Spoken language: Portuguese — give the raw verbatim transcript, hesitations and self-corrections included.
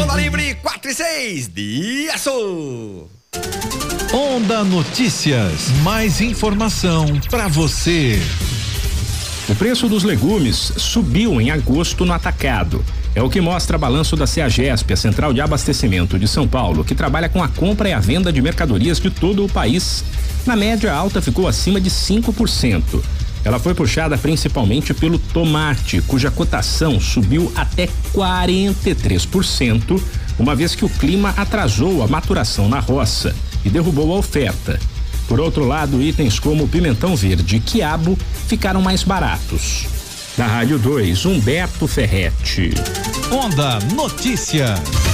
Onda Livre quatro e seis, Diaço. Onda Notícias, mais informação para você. O preço dos legumes subiu em agosto no atacado. É o que mostra balanço da CEAGESP, a Central de Abastecimento de São Paulo, que trabalha com a compra e a venda de mercadorias de todo o país. Na média, a alta ficou acima de cinco por cento. Ela foi puxada principalmente pelo tomate, cuja cotação subiu até quarenta e três por cento, uma vez que o clima atrasou a maturação na roça e derrubou a oferta. Por outro lado, itens como pimentão verde e quiabo ficaram mais baratos. Da Rádio dois, Humberto Ferretti. Onda Notícias.